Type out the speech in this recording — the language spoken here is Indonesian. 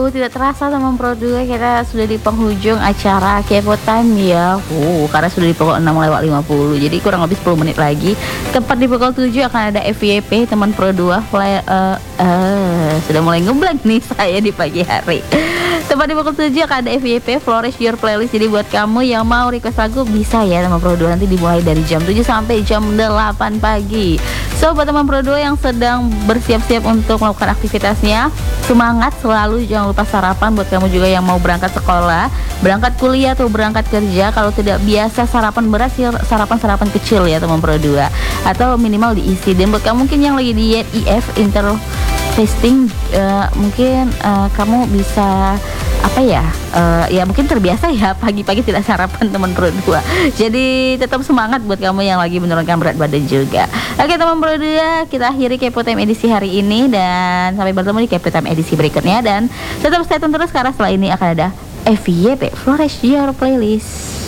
tidak terasa teman Pro 2 kita sudah di penghujung acara Kepo Time ya. Karena sudah di pukul 6:50. Jadi kurang lebih 10 menit lagi. Tepat di pukul 7 akan ada FYP teman Pro 2. Sudah mulai ngeblank nih saya di pagi hari. Tepat di pukul 7 akan ada FYP Flourish Your Playlist. Jadi buat kamu yang mau request lagu bisa ya teman Pro 2, nanti dimulai dari jam 7 sampai jam 8 pagi. So buat teman Pro 2 yang sedang bersiap-siap untuk melakukan aktivitasnya, semangat selalu, jangan lupa sarapan. Buat kamu juga yang mau berangkat sekolah, berangkat kuliah atau berangkat kerja, kalau tidak biasa sarapan beras ya sarapan kecil ya teman Pro 2, atau minimal diisi. Dan buat kamu mungkin yang lagi diet IF fasting, mungkin kamu bisa ya mungkin terbiasa ya pagi-pagi tidak sarapan teman Pro 2. Jadi tetap semangat buat kamu yang lagi menurunkan berat badan juga. Oke teman Pro 2, kita akhiri Kepo Time edisi hari ini dan sampai bertemu di Kepo Time edisi berikutnya. Dan tetap stay tune terus karena setelah ini akan ada FYP Flourish Your Playlist.